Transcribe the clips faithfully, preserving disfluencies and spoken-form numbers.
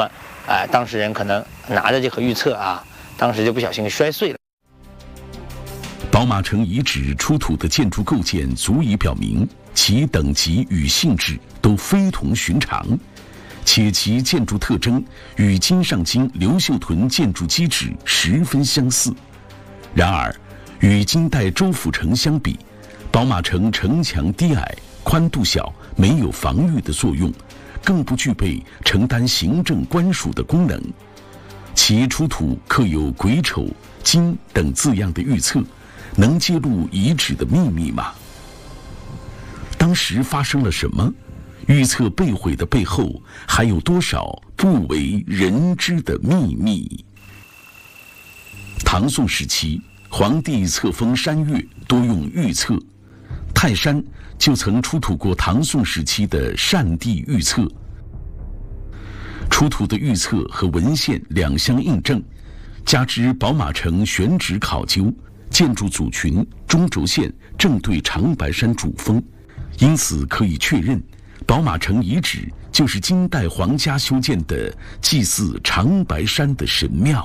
么，哎、呃，当事人可能拿着这盒预测啊，当时就不小心摔碎了。 宝马城遗址出土的建筑构件足以表明其等级与性质都非同寻常，且其建筑特征与金上京刘秀屯建筑基址十分相似。然而，与金代周府城相比，宝马城城墙低矮、宽度小，没有防御的作用，更不具备承担行政官署的功能。其出土刻有癸丑、金等字样的预测，能揭露遗址的秘密吗？当时发生了什么？预册被毁的背后，还有多少不为人知的秘密？唐宋时期，皇帝册封山岳多用预册，泰山就曾出土过唐宋时期的善地预册。出土的预测和文献两相印证，加之宝马城选址考究，建筑组群中轴线正对长白山主峰，因此可以确认，宝马城遗址就是金代皇家修建的祭祀长白山的神庙。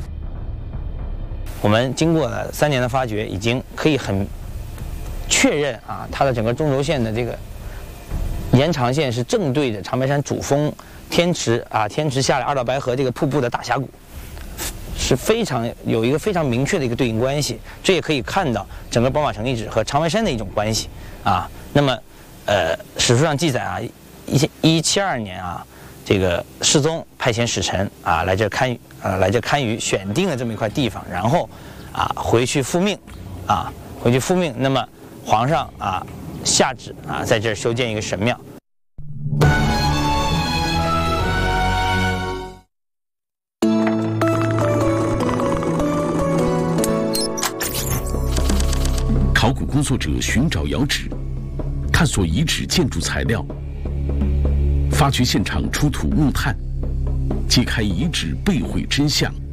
我们经过了三年的发掘，已经可以很确认啊，它的整个中轴线的这个延长线是正对着长白山主峰天池啊，天池下来二道白河这个瀑布的大峡谷。是非常有一个非常明确的一个对应关系，这也可以看到整个宝马城遗址和长白山的一种关系啊。那么，呃，史书上记载啊，一一七二年啊，这个世宗派遣使臣啊来这堪呃来这堪舆选定了这么一块地方，然后啊回去复命啊回去复命，那么皇上啊下旨啊在这儿修建一个神庙。 考古工作者寻找窑址，探索遗址建筑材料，发掘现场出土木炭，揭开遗址被毁真相。